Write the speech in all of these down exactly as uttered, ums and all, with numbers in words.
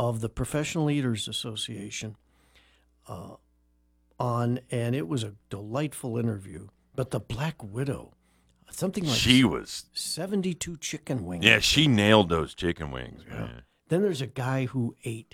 of the Professional Eaters Association uh, on, and it was a delightful interview. But the Black Widow, something like she was seventy-two chicken wings. Yeah, she nailed those chicken wings, man. Yeah. Then there's a guy who ate,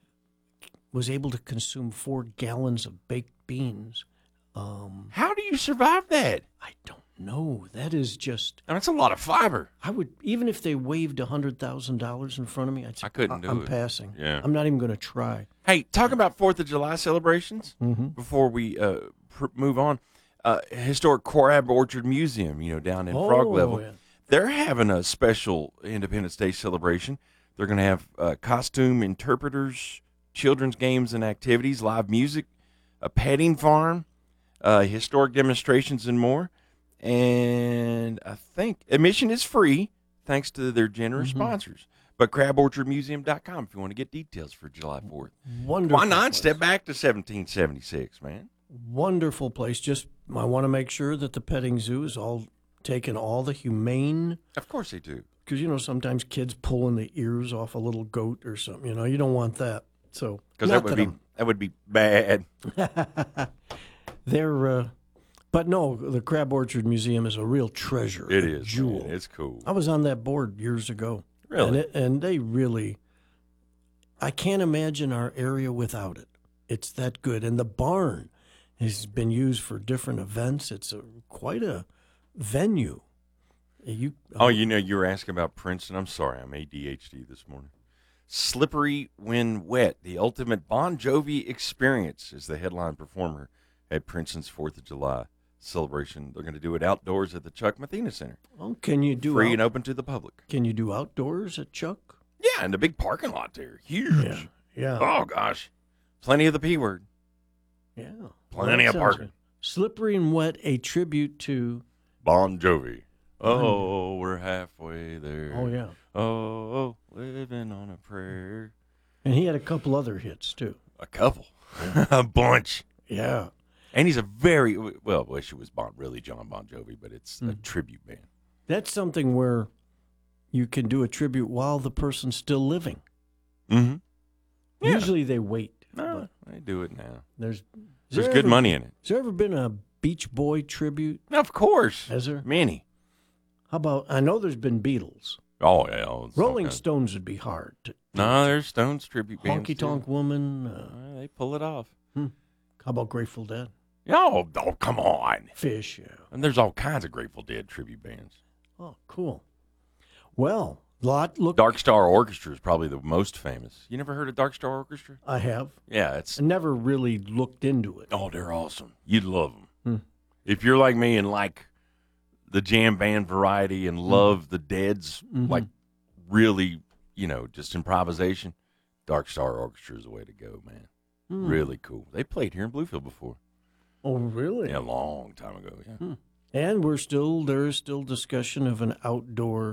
was able to consume four gallons of baked beans. Um, How do you survive that? I don't know. That is just. That's a lot of fiber. I would, even if they waved one hundred thousand dollars in front of me, I'd say, I couldn't do I'm it. passing. Yeah. I'm not even going to try. Hey, talking about fourth of July celebrations Mm-hmm. before we uh, pr- move on. Uh, historic Crab Orchard Museum, you know, down in Oh, Frog Level. yeah. They're having a special Independence Day celebration. They're going to have uh, costume interpreters, children's games and activities, live music, a petting farm, uh, historic demonstrations, and more. And I think admission is free, thanks to their generous Mm-hmm. sponsors. But crab orchard museum dot com if you want to get details for July fourth. Wonderful. Why not place. step back to seventeen seventy-six, man? Wonderful place. Just, I want to make sure that the petting zoo is all taking all the humane. Of course they do. Because, you know, sometimes kids pulling the ears off a little goat or something. You know, you don't want that. So, Because not that would be I'm- that would be bad. They're, uh, but no, the Crab Orchard Museum is a real treasure. It a is, jewel. man. It's cool. I was on that board years ago. Really? And, it, and they really, I can't imagine our area without it. It's that good. And the barn has been used for different events. It's a, quite a venue. You, Oh, you know, you were asking about Princeton. I'm sorry, I'm A D H D this morning. Slippery When Wet, the ultimate Bon Jovi experience, is the headline performer at Princeton's fourth of July celebration. They're going to do it outdoors at the Chuck Mathena Center. Oh, can you do Free out- and open to the public. Can you do outdoors at Chuck? Yeah, and the big parking lot there. Huge. Yeah. Yeah. Oh, gosh. Plenty of the P word. Yeah. Plenty that of sounds parking. good. Slippery and Wet, a tribute to. Bon Jovi. Oh, we're halfway there. Oh, yeah. Oh, living on a prayer. And he had a couple other hits, too. A couple. A bunch. Yeah. And he's a very, well, I wish it was Bon, really John Bon Jovi, but it's a Mm. tribute band. That's something where you can do a tribute while the person's still living. Mm-hmm. Yeah. Usually they wait. No, but they do it now. there's There's there good ever- money in it. Has there ever been a Beach Boy tribute? Of course. Has there? Many. How about, I know there's been Beatles. Oh, yeah. oh, it's all Rolling kinds. Stones would be hard. To, No, there's Stones tribute bands. Honky too. Tonk Woman. Uh, Uh, they pull it off. how about Grateful Dead? Oh, oh, come on. Fish, yeah. And there's all kinds of Grateful Dead tribute bands. Oh, cool. Well, lot look. Dark Star Orchestra is probably the most famous. You never heard of Dark Star Orchestra? I have. Yeah, it's I never really looked into it. oh, they're awesome. You'd love them. Hmm. If you're like me and like the jam band variety and love the Deads, Mhm. like really, you know, just improvisation, Dark Star Orchestra is the way to go, man. Hmm. Really cool. They played here in Bluefield before. Oh, really? Yeah, a long time ago. Yeah. Hmm. And we're still, there is still discussion of an outdoor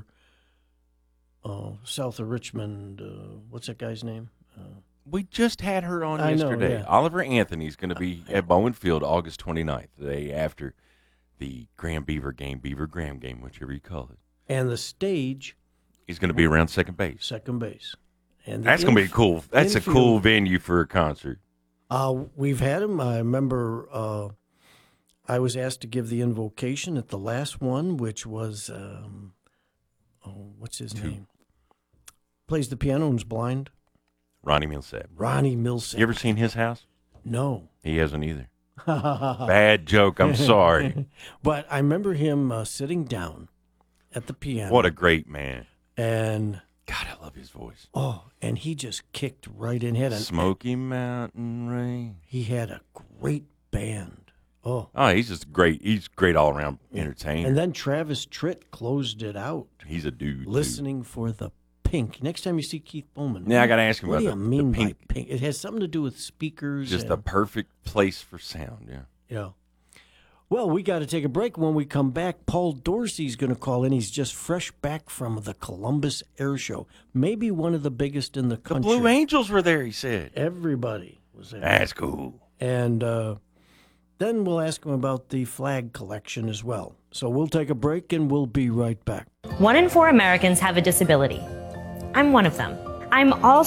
uh, south of Richmond. Uh, what's that guy's name? Uh, We just had her on I know, yesterday. yeah. Oliver Anthony's going to be at Bowen Field August twenty-ninth, the day after the Graham Beaver game, Beaver Graham game, whichever you call it. and the stage, He's going to be around second base. second base. And the That's going to be inf- cool. That's a infield- cool venue for a concert. Uh, we've had him. I remember uh, I was asked to give the invocation at the last one, which was, um, oh, what's his Two. name? Plays the piano and's blind. Ronnie Millsap. Ronnie Millsap. You ever seen his house? No. He hasn't either. Bad joke. I'm sorry. But I remember him uh, sitting down at the piano. What a great man. And, God, I love his voice. oh, and he just kicked right in. He had, an, Smoky Mountain Rain. he had a great band. Oh. Oh, he's just great. He's great all around entertainer. And then Travis Tritt closed it out. He's a dude. too. Listening for the pink. Next time you see Keith Bowman. Yeah, I got to ask him What about do you the, mean the pink. by pink? It has something to do with speakers. Just the and, perfect place for sound. Yeah. yeah. Well, we got to take a break. When we come back, Paul Dorsey's going to call in. He's just fresh back from the Columbus Air Show. Maybe one of the biggest in the The country. Blue Angels were there, he said. Everybody was there. That's cool. And uh, then we'll ask him about the flag collection as well. So we'll take a break and we'll be right back. One in four Americans have a disability. I'm one of them. I'm also